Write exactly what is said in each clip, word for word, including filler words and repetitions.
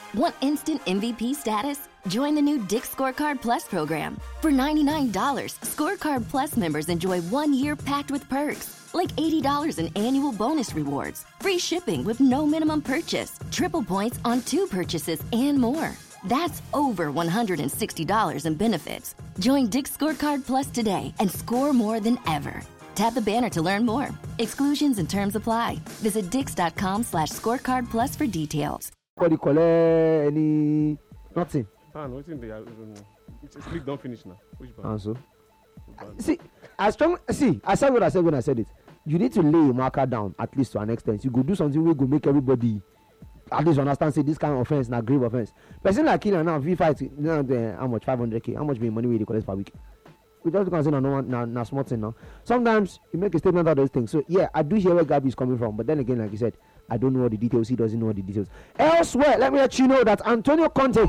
Want instant M V P status? Join the new Dick's Scorecard Plus program. For ninety-nine dollars, Scorecard Plus members enjoy one year packed with perks, like eighty dollars in annual bonus rewards, free shipping with no minimum purchase, triple points on two purchases, and more. That's over one hundred sixty dollars in benefits. Join Dick's Scorecard Plus today and score more than ever. Tap the banner to learn more. Exclusions and terms apply. Visit dix.com slash scorecard plus for details. What do you call it? Any... Nothing. Ban, what's in the... Um, it's league don't finish now. Which ban? And so? See, I strong... See, I said what I said when I said it. You need to lay a marker down, at least to an extent. You go do something where you go make everybody... At least understand, say, this kind of offense, not grave offense. Person like Kylian now, if he fight, you know, the, how much? five hundred K. How much be money we collect per week? We just can't say no, no, no, no small thing now. Sometimes you make a statement out of those things. So yeah, I do hear where Gabby is coming from, but then again, like you said, I don't know all the details. He doesn't know all the details. Elsewhere, let me let you know that Antonio Conte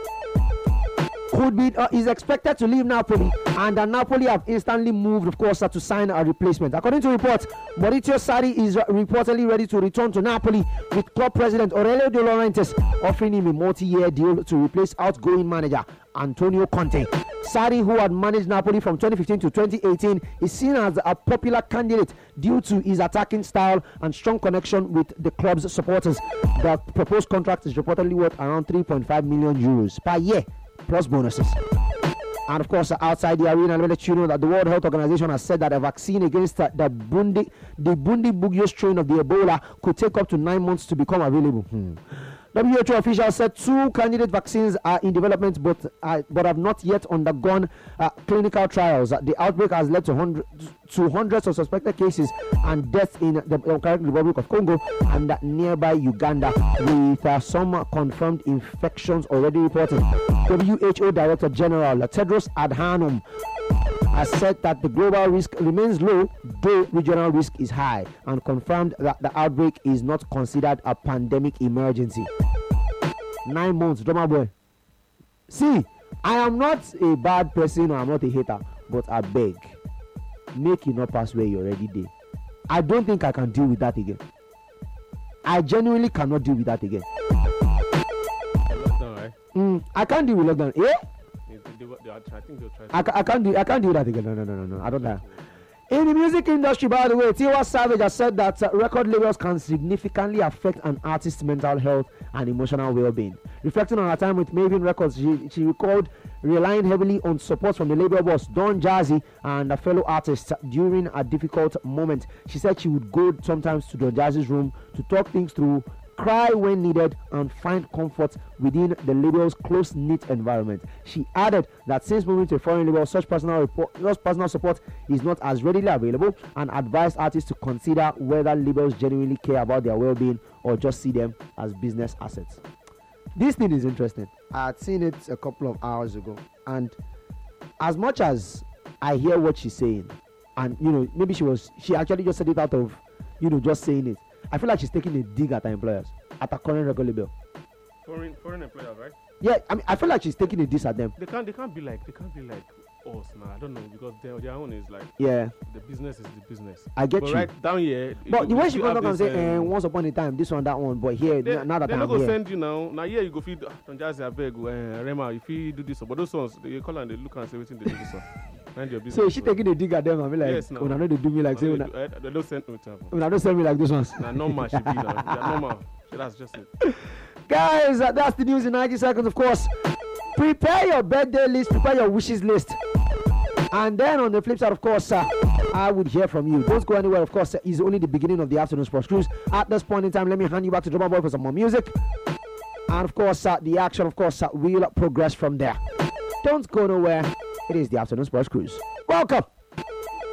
could be uh, is expected to leave Napoli, and uh, Napoli have instantly moved, of course, uh, to sign a replacement. According to reports, Maurizio Sarri is uh, reportedly ready to return to Napoli, with club president Aurelio De Laurentiis offering him a multi-year deal to replace outgoing manager Antonio Conte. Sarri, who had managed Napoli from twenty fifteen to twenty eighteen, is seen as a popular candidate due to his attacking style and strong connection with the club's supporters. The proposed contract is reportedly worth around three point five million euros per year, plus bonuses. And of course, uh, outside the arena, let me let you know that the World Health Organization has said that a vaccine against uh, the Bundi, the Bundibugyo strain of the Ebola could take up to nine months to become available. Hmm. W H O officials said two candidate vaccines are in development, but uh, but have not yet undergone uh, clinical trials. Uh, the outbreak has led to, hundred, to hundreds of suspected cases and deaths in the Democratic Republic of Congo and uh, nearby Uganda, with uh, some confirmed infections already reported. W H O Director General Tedros Adhanom has said that the global risk remains low, though regional risk is high, and confirmed that the outbreak is not considered a pandemic emergency. Nine months, drama boy. See, I am not a bad person or I'm not a hater, but I beg, make it not pass where you're already there. I don't think I can deal with that again. I genuinely cannot deal with that again. Lockdown, right? Mm, I can't deal with lockdown. Yeah? They, they, they, I think they'll try to... I, I can't do I can't do that again. No, no, no, no, no. I don't know. In the music industry, by the way, Tiwa Savage has said that uh, record labels can significantly affect an artist's mental health and emotional well-being. Reflecting on her time with Maven Records, she, she recalled relying heavily on support from the label boss Don Jazzy and a fellow artists during a difficult moment. She said she would go sometimes to Don Jazzy's room to talk things through, cry when needed, and find comfort within the label's close-knit environment. She added that since moving to a foreign label, such personal, report, such personal support is not as readily available, and advised artists to consider whether labels genuinely care about their well-being or just see them as business assets. This thing is interesting. I had seen it a couple of hours ago, and as much as I hear what she's saying, and you know, maybe she was she actually just said it out of, you know, just saying it, I feel like she's taking a dig at her employers, at her current record label. Foreign foreign employers, right? Yeah, I mean, I feel like she's taking a diss at them. They can't they can't be like they can't be like us now. I don't know, because their their own is like, yeah, the business is the business. I get but you. Right down here. But the way she comes up and say, eh, once upon a time, this one, that one, but here, they, n- now that they're I'm not gonna here. send you now. Now here you go feed Don Jazzy, I beg, uh, Rema, if you do this, but those ones they call and they look and say everything they do this one. Mind your business. So is she taking a dig at them and be like, yes, no. when I know they do me like, say, when I, uh, they don't send me to happen. when I don't send me like this ones. Nah, normal should be now. Yeah, normal. So that's just it. Guys, uh, that's the news in ninety seconds, of course. Prepare your birthday list, prepare your wishes list. And then on the flip side, of course, uh, I would hear from you. Don't go anywhere, of course. Uh, it's only the beginning of the afternoon sports cruise. At this point in time, let me hand you back to Drummer Boy for some more music. And of course, uh, the action, of course, uh, will progress from there. Don't go nowhere. It is the afternoon sports cruise. Welcome.